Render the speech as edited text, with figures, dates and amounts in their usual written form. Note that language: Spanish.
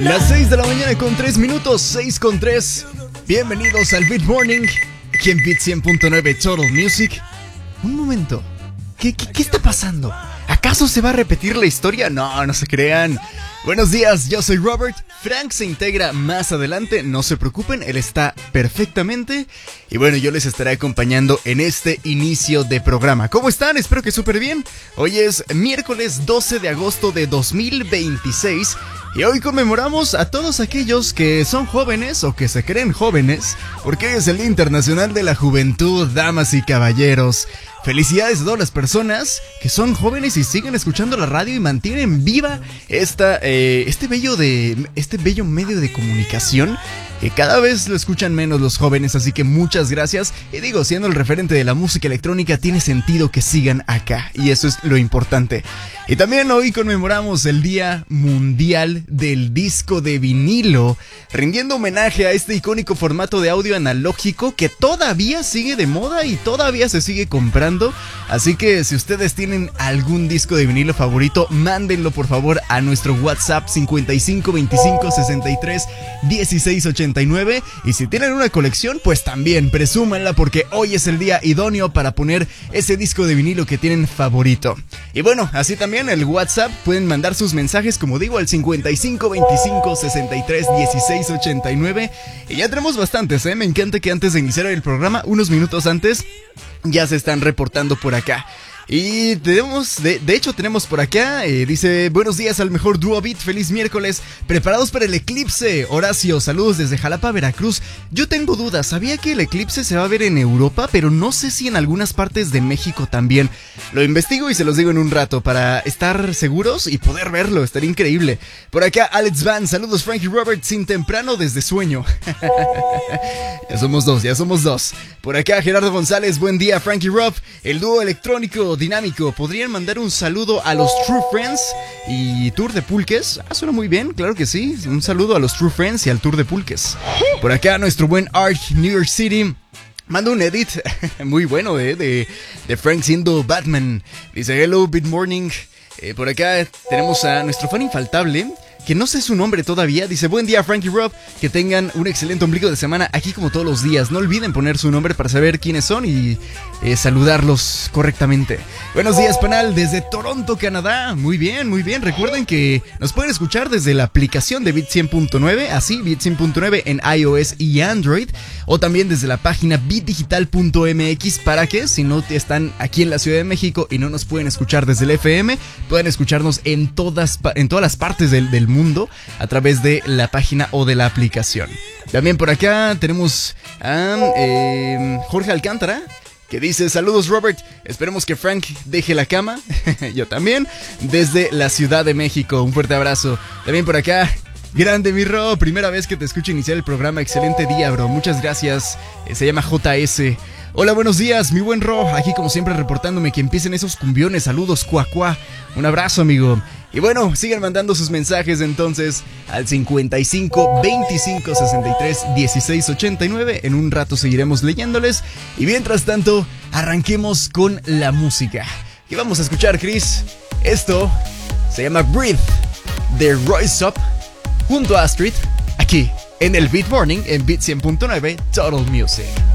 Las 6 de la mañana con 3 minutos, 6 con 3. Bienvenidos al Beat Morning, aquí en Beat 100.9 Total Music. Un momento, ¿Qué está pasando? ¿Acaso se va a repetir la historia? No, no se crean. Buenos días, yo soy Robert. Frank se integra más adelante, no se preocupen, él está perfectamente. Y bueno, yo les estaré acompañando en este inicio de programa. ¿Cómo están? Espero que súper bien. Hoy es miércoles 12 de agosto de 2026. Y hoy conmemoramos a todos aquellos que son jóvenes o que se creen jóvenes, porque es el Día Internacional de la Juventud, damas y caballeros. Felicidades a todas las personas que son jóvenes y siguen escuchando la radio y mantienen viva este bello medio de comunicación, que cada vez lo escuchan menos los jóvenes, así que muchas gracias. Y digo, siendo el referente de la música electrónica, tiene sentido que sigan acá, y eso es lo importante. Y también hoy conmemoramos el Día Mundial del Disco de Vinilo, rindiendo homenaje a este icónico formato de audio analógico que todavía sigue de moda y todavía se sigue comprando. Así que si ustedes tienen algún disco de vinilo favorito, mándenlo por favor a nuestro WhatsApp 55 25 63 16 89. Y si tienen una colección, pues también presúmanla, porque hoy es el día idóneo para poner ese disco de vinilo que tienen favorito. Y bueno, así también el WhatsApp, pueden mandar sus mensajes, como digo, al 55 25 63 16 89. Y ya tenemos bastantes, me encanta que antes de iniciar el programa, unos minutos antes, ya se están reportando por acá. Y tenemos, de hecho tenemos por acá, dice: buenos días al mejor dúo beat, feliz miércoles, preparados para el eclipse. Horacio, saludos desde Jalapa, Veracruz. Yo tengo dudas, sabía que el eclipse se va a ver en Europa, pero no sé si en algunas partes de México también. Lo investigo y se los digo en un rato para estar seguros y poder verlo, estaría increíble. Por acá Alex Van, saludos Frankie Robert, sin temprano desde sueño. Ya somos dos. Por acá Gerardo González, buen día Frankie Rob, el dúo electrónico dinámico, ¿podrían mandar un saludo a los True Friends y Tour de Pulques? Suena muy bien, claro que sí. Un saludo a los True Friends y al Tour de Pulques. Por acá nuestro buen Art New York City manda un edit muy bueno de Frank siendo Batman. Dice: hello, good morning. Por acá tenemos a nuestro fan infaltable, que no sé su nombre todavía. Dice: buen día Frankie Rob, que tengan un excelente ombligo de semana, aquí como todos los días. No olviden poner su nombre para saber quiénes son y saludarlos correctamente. Buenos días Panal, desde Toronto, Canadá. Muy bien, muy bien. Recuerden que nos pueden escuchar desde la aplicación de Beat 100.9, así Beat 100.9 en iOS y Android, o también desde la página beatdigital.mx, para que si no están aquí en la Ciudad de México y no nos pueden escuchar desde el FM, pueden escucharnos en todas las partes del mundo a través de la página o de la aplicación. También por acá tenemos a Jorge Alcántara, que dice: saludos Robert, esperemos que Frank deje la cama. Yo también, desde la Ciudad de México, un fuerte abrazo. También por acá, grande mi Ro, primera vez que te escucho iniciar el programa, excelente día bro, muchas gracias. Se llama JS. Hola, buenos días, mi buen Ro, aquí como siempre reportándome, que empiecen esos cumbiones, saludos, cuacuá. Un abrazo, amigo. Y bueno, sigan mandando sus mensajes entonces al 55 25 63 16 89. En un rato seguiremos leyéndoles. Y mientras tanto, arranquemos con la música. ¿Qué vamos a escuchar, Chris? Esto se llama Breathe, de Royce Up, junto a Astrid, aquí en el Beat Morning en Beat 100.9 Total Music.